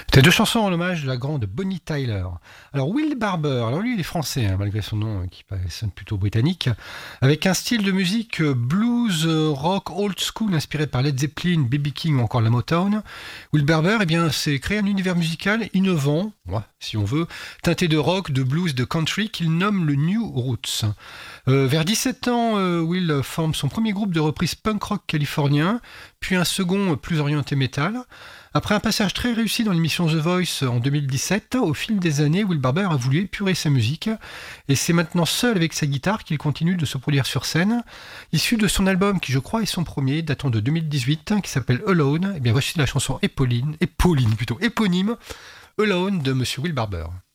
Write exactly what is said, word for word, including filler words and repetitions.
C'était deux chansons en hommage de la grande Bonnie Tyler. Alors Will Barber, alors lui il est français, hein, malgré son nom euh, qui sonne plutôt britannique, avec un style de musique euh, blues, euh, rock, old school inspiré par Led Zeppelin, B B King ou encore la Motown. Will Barber, eh bien, s'est créé un univers musical innovant, ouais, si on veut, teinté de rock, de blues, de country qu'il nomme le New Roots. Euh, vers dix-sept ans, euh, Will forme son premier groupe de reprise punk rock californien, puis un second euh, plus orienté métal. Après un passage très réussi dans l'émission The Voice en deux mille dix-sept, au fil des années, Will Barber a voulu épurer sa musique et c'est maintenant seul avec sa guitare qu'il continue de se produire sur scène. Issu de son album qui je crois est son premier, datant de deux mille dix-huit, qui s'appelle Alone, et bien voici la chanson éponyme, éponyme plutôt, éponyme, Alone de Monsieur Will Barber.